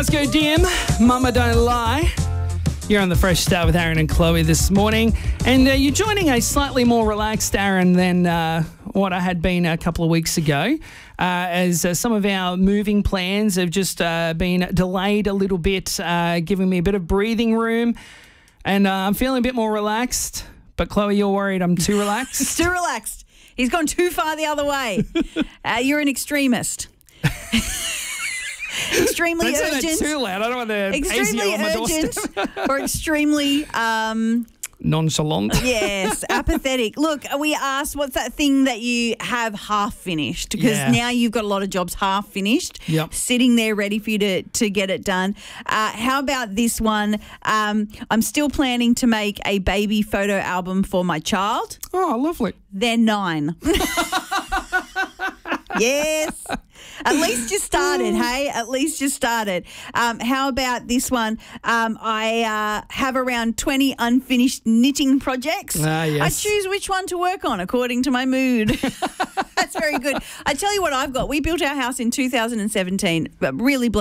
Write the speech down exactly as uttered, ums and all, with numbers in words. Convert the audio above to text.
Let's go, D M. Mama Don't Lie. You're on the Fresh Start with Aaron and Chloe this morning. And uh, you're joining a slightly more relaxed Aaron than uh, what I had been a couple of weeks ago, uh, as uh, some of our moving plans have just uh, been delayed a little bit, uh, giving me a bit of breathing room. And uh, I'm feeling a bit more relaxed. But, Chloe, you're worried I'm too relaxed? Too relaxed. He's gone too far the other way. uh, you're an extremist. Extremely Don't say urgent. that too loud. I don't want to extremely on my urgent doorstep. or extremely um, nonchalant. yes, apathetic. Look, we asked what's that thing that you have half finished, because Yeah. now you've got a lot of jobs half finished, Yep. sitting there ready for you to, to get it done. Uh, how about this one? Um, I'm still planning to make a baby photo album for my child. Oh, lovely. They're nine. Yes. At least you started, hey? At least you started. Um, how about this one? Um, I uh, have around twenty unfinished knitting projects. Ah, yes. I choose which one to work on according to my mood. That's very good. I tell you what I've got. We built our house in two thousand seventeen, but really